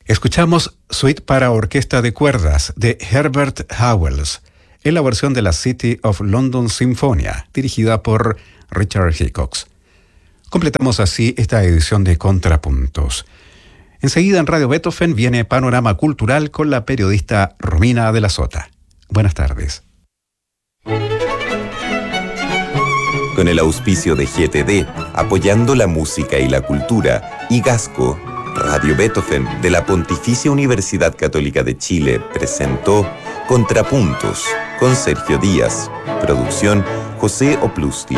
Escuchamos Suite para orquesta de cuerdas de Herbert Howells, en la versión de la City of London Sinfonia, dirigida por Richard Hickox. Completamos así esta edición de Contrapuntos. Enseguida en Radio Beethoven viene Panorama Cultural con la periodista Romina de la Sota. Buenas tardes. Con el auspicio de GTD, apoyando la música y la cultura, y Gasco, Radio Beethoven de la Pontificia Universidad Católica de Chile presentó Contrapuntos con Sergio Díaz. Producción José Oplusti.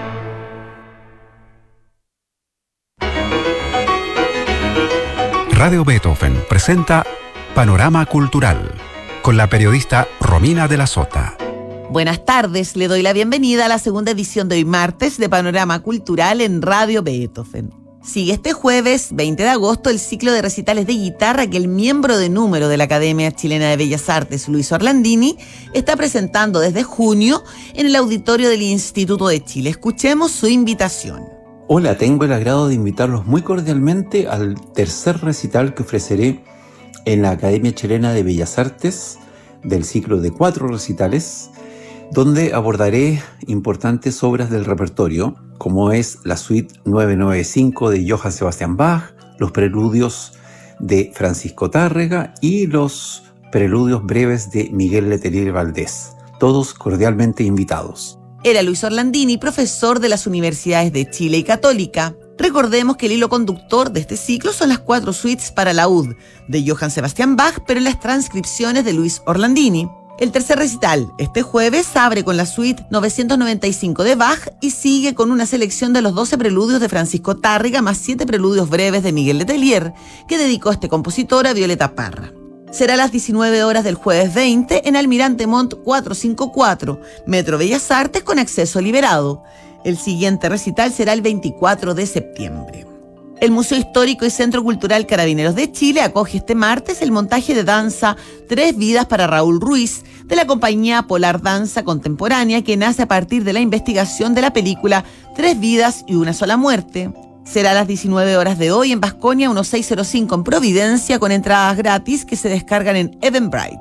Radio Beethoven presenta Panorama Cultural con la periodista Romina de la Sota. Buenas tardes, le doy la bienvenida a la segunda edición de hoy martes de Panorama Cultural en Radio Beethoven. Sigue este jueves, 20 de agosto, el ciclo de recitales de guitarra que el miembro de número de la Academia Chilena de Bellas Artes, Luis Orlandini, está presentando desde junio en el auditorio del Instituto de Chile. Escuchemos su invitación. Hola, tengo el agrado de invitarlos muy cordialmente al tercer recital que ofreceré en la Academia Chilena de Bellas Artes del ciclo de 4 recitales, donde abordaré importantes obras del repertorio, como es la suite 995 de Johann Sebastian Bach, los preludios de Francisco Tárrega y los preludios breves de Miguel Letelier Valdés, todos cordialmente invitados. Era Luis Orlandini, profesor de las universidades de Chile y Católica. Recordemos que el hilo conductor de este ciclo son las 4 suites para laúd de Johann Sebastian Bach, pero en las transcripciones de Luis Orlandini. El tercer recital, este jueves, abre con la suite 995 de Bach y sigue con una selección de los 12 preludios de Francisco Tárrega más 7 preludios breves de Miguel Letelier, que dedicó este compositor a Violeta Parra. Será a las 19 horas del jueves 20 en Almirante Montt 454, Metro Bellas Artes con acceso liberado. El siguiente recital será el 24 de septiembre. El Museo Histórico y Centro Cultural Carabineros de Chile acoge este martes el montaje de danza 3 vidas para Raúl Ruiz, de la compañía Polar Danza Contemporánea, que nace a partir de la investigación de la película 3 vidas y una sola muerte. Será a las 19 horas de hoy en Vasconia 1605 en Providencia, con entradas gratis que se descargan en Eventbrite.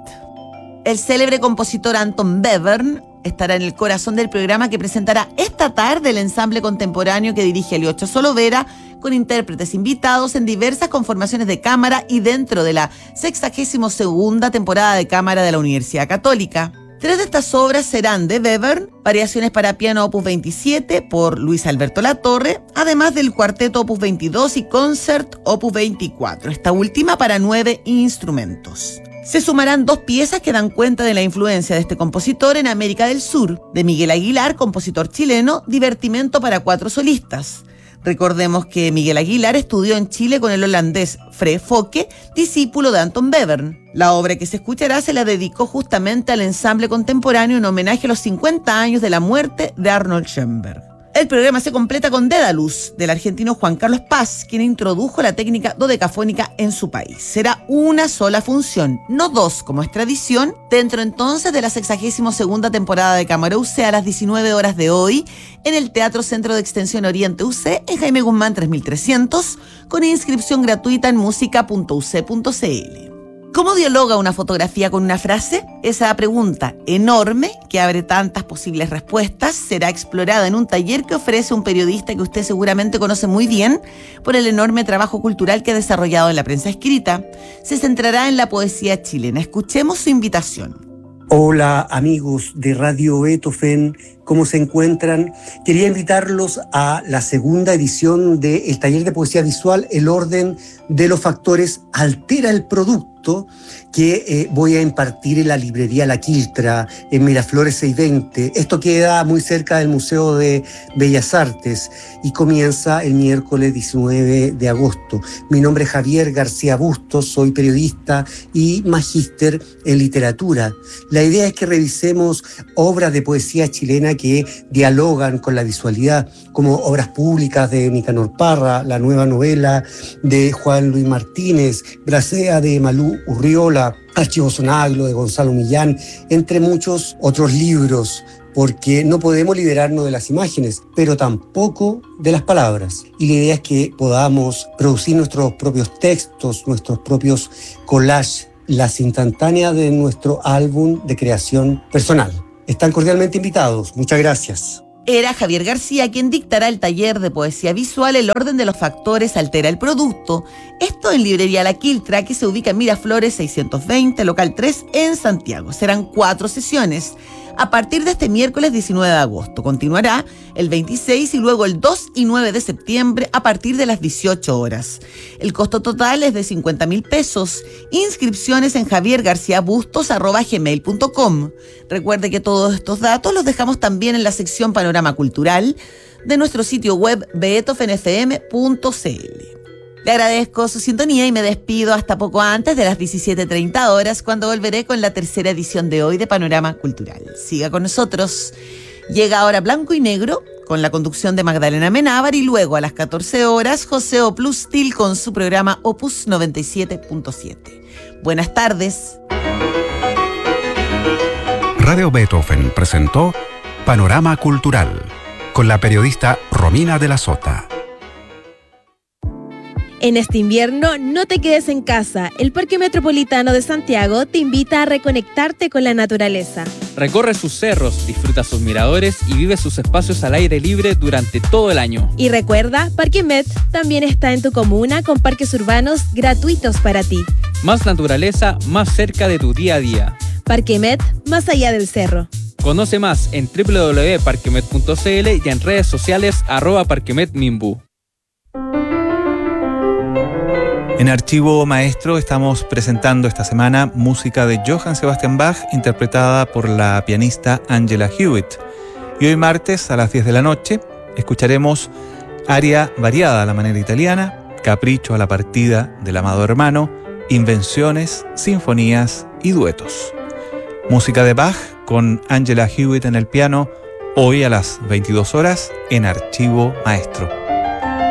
El célebre compositor Anton Webern estará en el corazón del programa que presentará esta tarde el ensamble contemporáneo que dirige Eliocho Solovera, con intérpretes invitados en diversas conformaciones de cámara y dentro de la 62ª temporada de cámara de la Universidad Católica. 3 de estas obras serán de Webern, Variaciones para piano opus 27 por Luis Alberto Latorre, además del cuarteto opus 22 y concert opus 24, esta última para 9 instrumentos. Se sumarán 2 piezas que dan cuenta de la influencia de este compositor en América del Sur, de Miguel Aguilar, compositor chileno, Divertimento para 4 solistas. Recordemos que Miguel Aguilar estudió en Chile con el holandés Fred Fokke, discípulo de Anton Webern. La obra que se escuchará se la dedicó justamente al ensamble contemporáneo en homenaje a los 50 años de la muerte de Arnold Schoenberg. El programa se completa con Dédalus, del argentino Juan Carlos Paz, quien introdujo la técnica dodecafónica en su país. Será una sola función, no 2 como es tradición, dentro entonces de la 62ª temporada de Cámara UC a las 19 horas de hoy, en el Teatro Centro de Extensión Oriente UC, en Jaime Guzmán 3300, con inscripción gratuita en música.uc.cl. ¿Cómo dialoga una fotografía con una frase? Esa pregunta enorme, que abre tantas posibles respuestas, será explorada en un taller que ofrece un periodista que usted seguramente conoce muy bien por el enorme trabajo cultural que ha desarrollado en la prensa escrita. Se centrará en la poesía chilena. Escuchemos su invitación. Hola amigos de Radio Beethoven, ¿cómo se encuentran? Quería invitarlos a la segunda edición del taller de poesía visual, El orden de los factores altera el producto, que voy a impartir en la librería La Quiltra, en Miraflores 620. Esto queda muy cerca del Museo de Bellas Artes y comienza el miércoles 19 de agosto. Mi nombre es Javier García Bustos, soy periodista y magíster en literatura. La idea es que revisemos obras de poesía chilena que dialogan con la visualidad, como obras públicas de Nicanor Parra, la nueva novela de Juan Luis Martínez, Bracea de Malú Urriola, Archivo Sonaglo de Gonzalo Millán, entre muchos otros libros. porque no podemos liberarnos de las imágenes, pero tampoco de las palabras. Y la idea es que podamos producir nuestros propios textos, nuestros propios collages, las instantáneas de nuestro álbum de creación personal. Están cordialmente invitados. Muchas gracias. Era Javier García quien dictará el taller de poesía visual El orden de los factores altera el producto. Esto en Librería La Quiltra, que se ubica en Miraflores 620, local 3, en Santiago. Serán 4 sesiones. A partir de este miércoles 19 de agosto. Continuará el 26 y luego el 2 y 9 de septiembre a partir de las 18 horas. El costo total es de 50.000 pesos. Inscripciones en javiergarciabustos@gmail.com. Recuerde que todos estos datos los dejamos también en la sección Panorama Cultural de nuestro sitio web beethovenfm.cl. Le agradezco su sintonía y me despido hasta poco antes de las 17:30 horas, cuando volveré con la tercera edición de hoy de Panorama Cultural. Siga con nosotros. Llega ahora Blanco y Negro con la conducción de Magdalena Menábar y luego a las 14 horas José Oplustil con su programa Opus 97.7. Buenas tardes. Radio Beethoven presentó Panorama Cultural con la periodista Romina de la Sota. En este invierno, no te quedes en casa. El Parque Metropolitano de Santiago te invita a reconectarte con la naturaleza. Recorre sus cerros, disfruta sus miradores y vive sus espacios al aire libre durante todo el año. Y recuerda, Parque Met también está en tu comuna con parques urbanos gratuitos para ti. Más naturaleza, más cerca de tu día a día. Parque Met, más allá del cerro. Conoce más en www.parquemet.cl y en redes sociales @parquemetminbu. En Archivo Maestro estamos presentando esta semana música de Johann Sebastian Bach interpretada por la pianista Angela Hewitt. Y hoy martes a las 10 de la noche escucharemos aria variada a la manera italiana, capricho a la partida del amado hermano, invenciones, sinfonías y duetos. Música de Bach con Angela Hewitt en el piano, hoy a las 22 horas en Archivo Maestro.